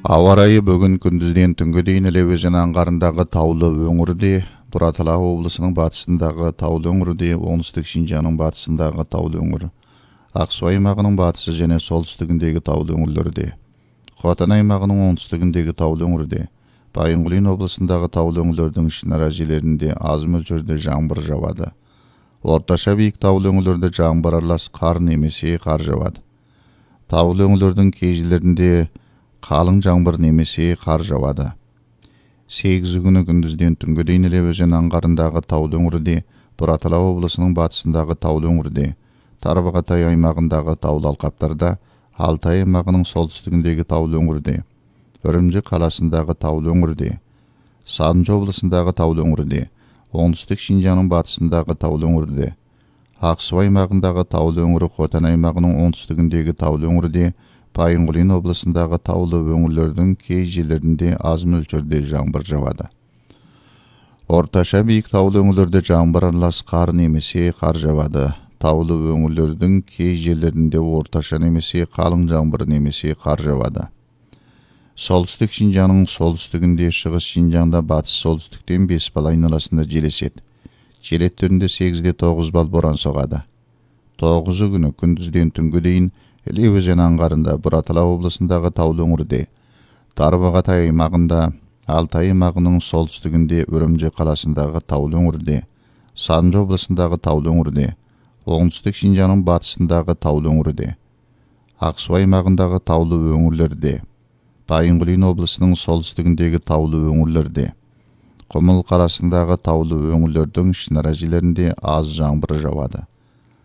Ауа райы бүгін күндізден түнге дейін Іле өзені аңғарындағы таулы өңірде, Бұратала облысының батысындағы таулы өңірде, оңтүстік Шинжаңның батысындағы таулы өңір, Ақсу аймағының батысы және солтүстігіндегі таулы өңірлерде, Хотан аймағының оңтүстігіндегі таулы өңірде, Байынқұлин облысындағы таулы өңірлердің ішінара жерлерінде аз мөлшерде жаңбыр жауады. Орташа биік таулы өңірлерде жаңбыр аралас қар немесе қар жауады. Таулы өңірлердің кей жерлерінде қалың жаңбыр немесе қар жауады. 8 күні күндізден түнге дейін Іле өзені аңғарындағы таулы өңірде, Бұратала облысының батысындағы таулы өңірде, Тарбағатай аймағындағы таулы алқаптарда, Алтай аймағының солтүстігіндегі таулы өңірде, Үрімжі қаласындағы таулы өңірде, Садынжы облысындағы таулы өңірде, оңтүстік Шинжаңның батысындағы таулы өңірде, Ақсу аймағындағы таулы өңірі, Хотан аймағының оңтүстігіндегі таулы өңірде, Байынқұлин облысындағы таулы өңірлердің кей жерлерінде аз мөлшерде жаңбыр жауады. Орташа биік таулы өңірлерде жаңбыр аралас қар немесе қар жауады. Таулы өңірлердің кей жерлерінде орташа немесе қалың жаңбыр немесе қар жауады. Солтүстік Шинжаңның солтүстігінде, шығыс Шинжаңда батыс солтүстіктен 5 бал айналасында жел еседі. Жел екпіні 8-9 бал боран соғады. 9 күні күндізден түнге дейін Іле өзені аңғарында, Бұратала облысындағы таулы өңірде, Тарбағатай аймағында, Алтай аймағының солтүстігінде, Үрімжі қаласындағы таулы өңірде, Садынжы облысындағы таулы өңірде, оңтүстік Шинжаңның батысындағы таулы өңірде, Ақсу аймағындағы таулы өңірлерде, Байынқұлин облысының солтүстігіндегі таулы өңірлерде, Құмыл қаласындағы таулы өңірлердің ішінара жерлерінде аз жаңбыр жауады.